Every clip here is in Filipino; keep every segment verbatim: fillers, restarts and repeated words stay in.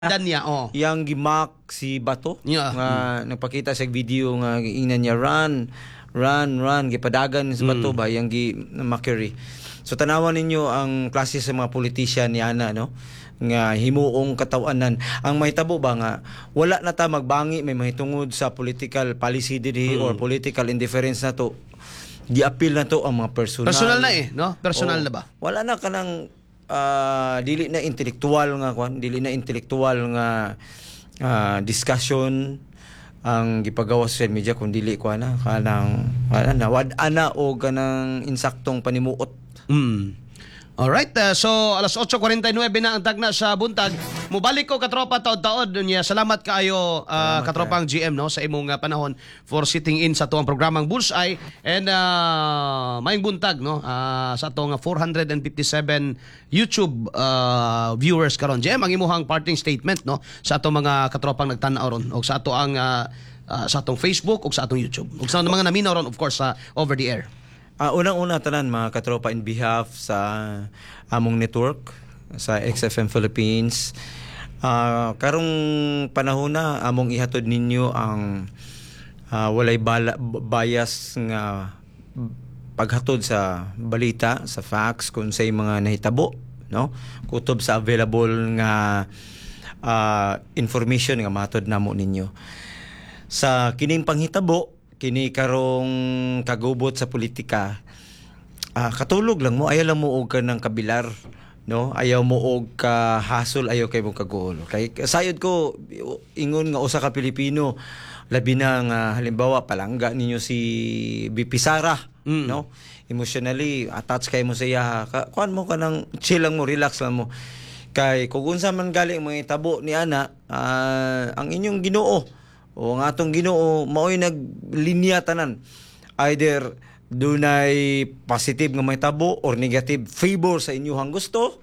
Dan niya, oh. Yang gimak si Bato Yeah. nga nagpakita sa video nga ingnan niya run run run gipadagan si Bato Mm. ba yang gi Makeri. So tanawan ninyo ang klase sa mga politician ni ana no nga himuong katawanan. Ang mahitabo ba nga wala na ta magbangi may mahitungod sa political policy diri Mm. or political indifference na to. Gi-appeal na to ang mga personal. Personal na eh, no? Personal Oo. na ba? Wala na kanang ah, dili na intelektual nga kwan, dili na intelektual nga ah, discussion ang gipagawa sa social media kung dili ko na kanang wala na wad ana o kanang insaktong panimuot. Mm. Alright, uh, so alas eight forty-nine na ang tagna sa buntag. Mubalik ko katropa taod-taod niya. Salamat kaayo uh, katropang G M no sa imong uh, panahon for sitting in sa tuwang programang Bullseye and uh, maayong buntag no uh, sa atong four hundred fifty-seven YouTube uh, viewers karon. G M ang imuhang parting statement no sa atong mga katropang nagtan-aw ron o sa ato ang uh, uh, sa atong Facebook o sa atong YouTube. O sa mga naminaw ron of course sa uh, over the air. Uh, unang-una tanan mga katropa in behalf sa among network sa X F M Philippines. Uh, karong panahon na among ihatod ninyo ang uh, walay bala, bias nga paghatod sa balita, sa facts kung say mga nahitabo, no? Kutob sa available nga uh, information nga mahatod namo ninyo. Sa kining panghitabo kini karong kagubot sa politika, ah, katulog lang mo, ayaw lang mo og kanang kabilar, no? Ayaw mo og ka hasol, ayaw kay mo kagulo. Kay sayod ko ingon nga usa ka Pilipino, labi na nga halimbawa palangga ninyo si B P Sara, Mm. no? Emotionally attached kay mo sa iya, ka, kuan mo kanang chill lang mo, relax lang mo. Kay kung unsa man galing mga tabo ni ana, ah, ang inyong Ginoo o nga atong Ginoo mao'y naglinya tanan, either dunay positive nga mahitabo or negative favor sa inyong gusto.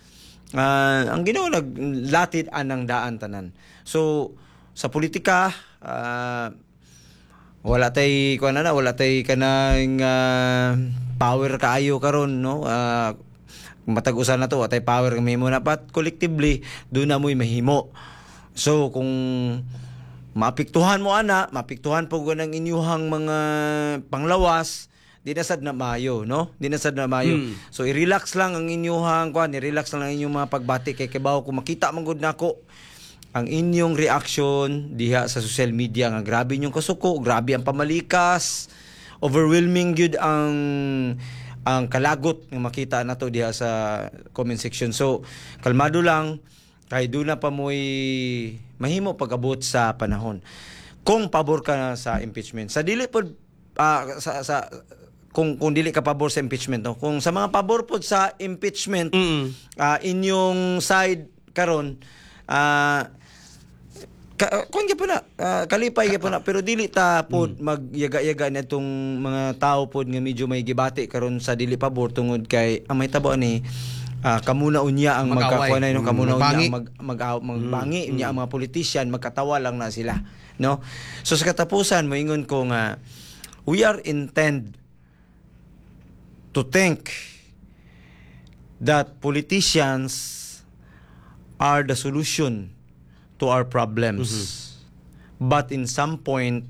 Uh, ang Ginoo naglatid anang daan tanan. So sa politika uh, wala tay kuan na wala tay kanang uh, power kaayo karon no. Uh, matag usa na to atay power nga mahimo na pat collectively do na mo'y mahimo. So kung mapiktuhan mo ana, mapiktuhan po ko ng inyuhang mga panglawas, di na sad na mayo, no? Di na sad na mayo. Hmm. So i-relax lang ang inyuhang kuan, i-relax lang ang inyong mga pagbati kay kibaw kung makita man gud nako ang inyong reaction diha sa social media nga grabe inyong kasuko, grabe ang pamalikas, overwhelming gyud ang ang kalagot nga makita nato diha sa comment section. So kalmado lang kay doon na pa mo'y mahimo pag-abot sa panahon. Kung pabor ka na sa impeachment, sa dili po, uh, sa, sa, kung, kung dili ka pabor sa impeachment, no? Kung sa mga pabor po sa impeachment, Mm. uh, inyong side karon, uh, ka, kung po na, uh, kalipay po na, pero dili ta po mm. magyaga-yaga na itong mga tao po nga medyo may gibati karon sa dili pabor tungod kay ang may tabo ni Ah, kamuna unya ang magkakuanay no, kamuna unya ang mag, mag, magbangi mm, unya ang mga politician, magkatawa lang na sila, no? So sa katapusan moingon ko nga we are intend to think that politicians are the solution to our problems. Mm-hmm. But in some point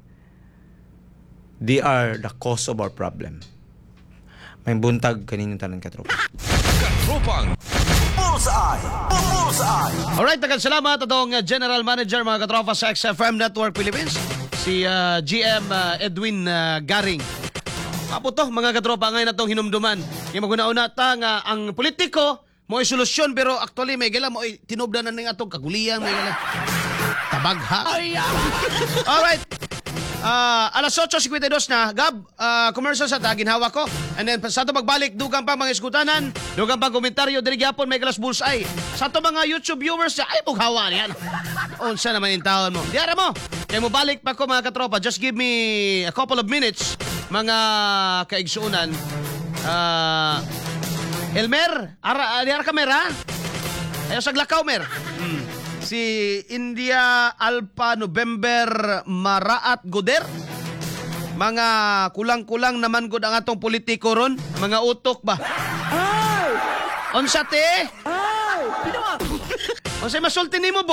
they are the cause of our problem. May buntag kaninong tanan katropa. Katropang Bullseye! Bullseye! Alright, tagal salamat atong uh, General Manager mga katropa sa X F M Network Philippines, si uh, G M uh, Edwin uh, Garing. Apo to mga katropa ngayon atong hinumduman. Yung maguna-una ta nga ang politiko mo ay solusyon pero actually may gala mo ay tinubdan na ning atong kaguliyang may gala. Tabagha. Alright. Uh, alas eight fifty-two na, Gab, uh, commercial sa tagin hawa ko. And then, sa ito magbalik, dugang pa mga iskutanan, dugang pa komentaryo, diri gyapon may galas Bullseye. Sa ito mga YouTube viewers, ay pughawa niyan. Unsa naman yung taon mo. Diara mo, kaya mo balik pa ko mga katropa, just give me a couple of minutes, mga kaigsuunan. Uh, Elmer, ara, diara ka mer, ha? Ayaw saglakaw, mer. Hmm. Si India Alpha November Maraat Goder, mga kulang-kulang naman gud ang atong politiko ron, mga utok ba? Ay! Onsa te? Ay! Unsay masulti nimo